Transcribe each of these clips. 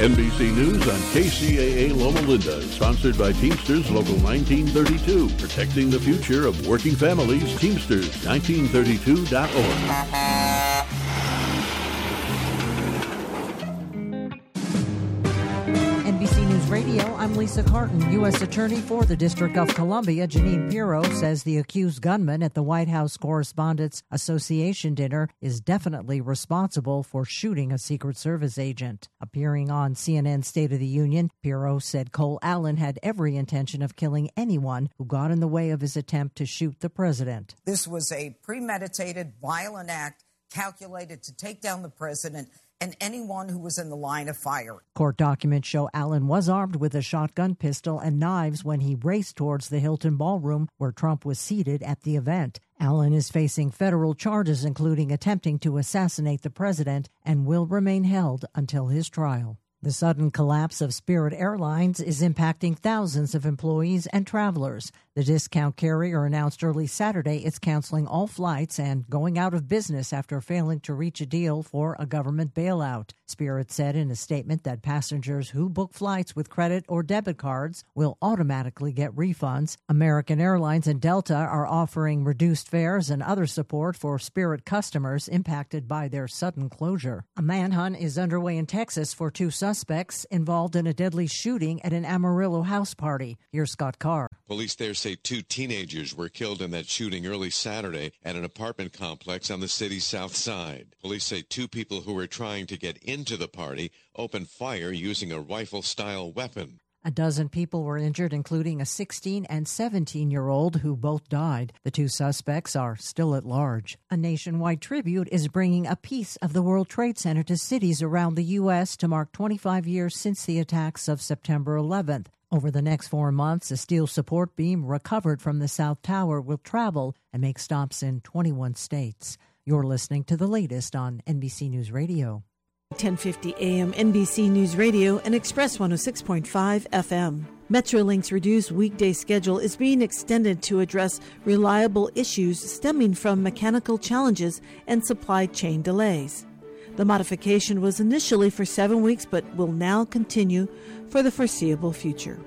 NBC News on KCAA Loma Linda, sponsored by Teamsters Local 1932, protecting the future of working families. Teamsters1932.org. NBC News Radio, I'm Lisa Carton. U.S. Attorney for the District of Columbia, Jeanine Pirro, says the accused gunman at the White House Correspondents Association dinner is definitely responsible for shooting a Secret Service agent. Appearing on CNN's State of the Union, Pirro said Cole Allen had every intention of killing anyone who got in the way of his attempt to shoot the president. This was a premeditated, violent act calculated to take down the president and anyone who was in the line of fire. Court documents show Allen was armed with a shotgun, pistol, and knives when he raced towards the Hilton Ballroom where Trump was seated at the event. Allen is facing federal charges, including attempting to assassinate the president, and will remain held until his trial. The sudden collapse of Spirit Airlines is impacting thousands of employees and travelers. The discount carrier announced early Saturday it's canceling all flights and going out of business after failing to reach a deal for a government bailout. Spirit said in a statement that passengers who book flights with credit or debit cards will automatically get refunds. American Airlines and Delta are offering reduced fares and other support for Spirit customers impacted by their sudden closure. A manhunt is underway in Texas for two suspects involved in a deadly shooting at an Amarillo house party. Here's Scott Carr. Police there say two teenagers were killed in that shooting early Saturday at an apartment complex on the city's south side. Police say two people who were trying to get into the party opened fire using a rifle-style weapon. A dozen people were injured, including a 16 and 17-year-old who both died. The two suspects are still at large. A nationwide tribute is bringing a piece of the World Trade Center to cities around the U.S. to mark 25 years since the attacks of September 11th. Over the next 4 months, a steel support beam recovered from the South Tower will travel and make stops in 21 states. You're listening to the latest on NBC News Radio. 1050 AM NBC News Radio and Express 106.5 FM. Metrolink's reduced weekday schedule is being extended to address reliable issues stemming from mechanical challenges and supply chain delays. The modification was initially for 7 weeks but will now continue for the foreseeable future.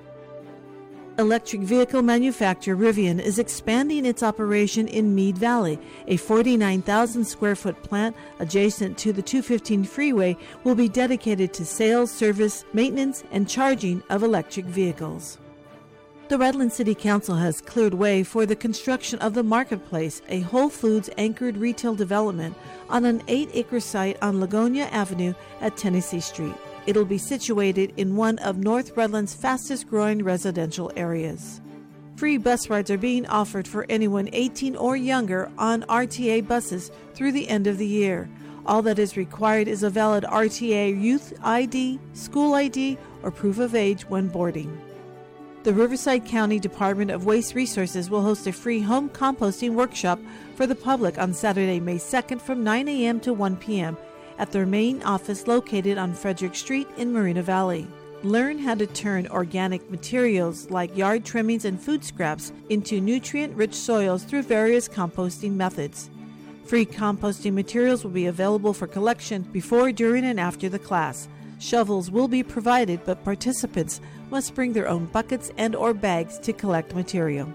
Electric vehicle manufacturer Rivian is expanding its operation in Meade Valley. A 49,000 square foot plant adjacent to the 215 freeway will be dedicated to sales, service, maintenance, and charging of electric vehicles. The Redlands City Council has cleared way for the construction of the Marketplace, a Whole Foods anchored retail development on an 8-acre site on Lagonia Avenue at Tennessee Street. It'll be situated in one of North Redlands' fastest-growing residential areas. Free bus rides are being offered for anyone 18 or younger on RTA buses through the end of the year. All that is required is a valid RTA youth ID, school ID, or proof of age when boarding. The Riverside County Department of Waste Resources will host a free home composting workshop for the public on Saturday, May 2nd from 9 a.m. to 1 p.m. at their main office located on Frederick Street in Marina Valley. Learn how to turn organic materials like yard trimmings and food scraps into nutrient-rich soils through various composting methods. Free composting materials will be available for collection before, during, and after the class. Shovels will be provided, but participants must bring their own buckets and or bags to collect material.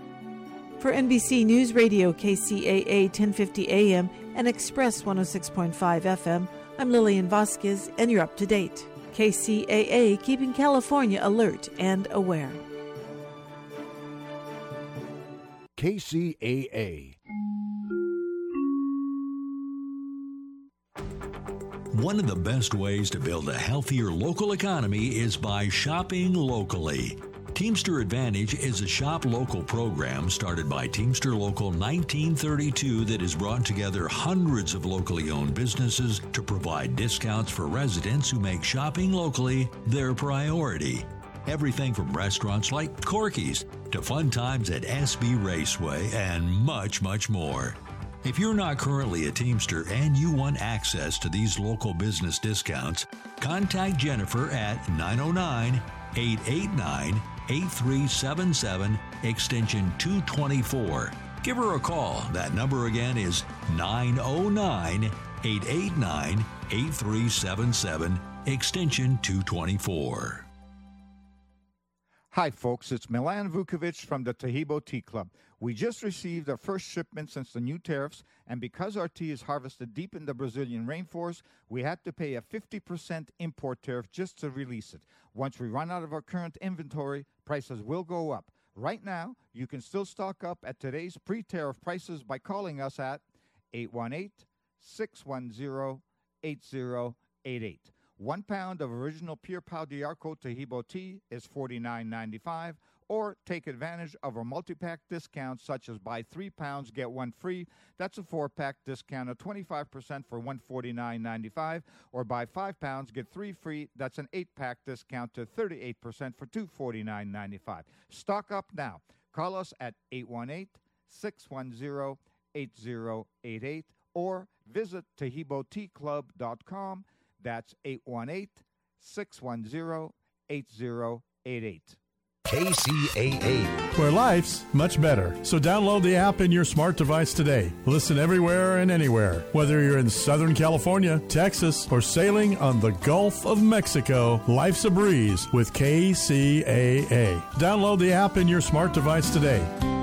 For NBC News Radio, KCAA 1050 AM and Express 106.5 FM, I'm Lillian Vasquez, and you're up to date. KCAA, keeping California alert and aware. KCAA. One of the best ways to build a healthier local economy is by shopping locally. Teamster Advantage is a shop local program started by Teamster Local 1932 that has brought together hundreds of locally owned businesses to provide discounts for residents who make shopping locally their priority. Everything from restaurants like Corky's to fun times at SB Raceway and much, much more. If you're not currently a Teamster and you want access to these local business discounts, contact Jennifer at 909-889-8377, extension 224. Give her a call. That number again is 909-889-8377. 889-8377, extension 224. Hi, folks. It's Milan Vukovic from the Tahibo Tea Club. We just received our first shipment since the new tariffs, and because our tea is harvested deep in the Brazilian rainforest, we had to pay a 50% import tariff just to release it. Once we run out of our current inventory, prices will go up. Right now, you can still stock up at today's pre-tariff prices by calling us at 818-610-8088. 1 pound of original Pure Pau de Arco Tahibo tea is $49.95, or take advantage of our multi-pack discounts such as buy 3 pounds, get 1 free. That's a 4-pack discount of 25% for $149.95, or buy 5 pounds, get 3 free. That's an 8-pack discount to 38% for $249.95. Stock up now. Call us at 818-610-8088 or visit TahiboTeaClub.com. That's 818-610-8088. KCAA, where life's much better. So download the app in your smart device today. Listen everywhere and anywhere. Whether you're in Southern California, Texas, or sailing on the Gulf of Mexico, life's a breeze with KCAA. Download the app in your smart device today.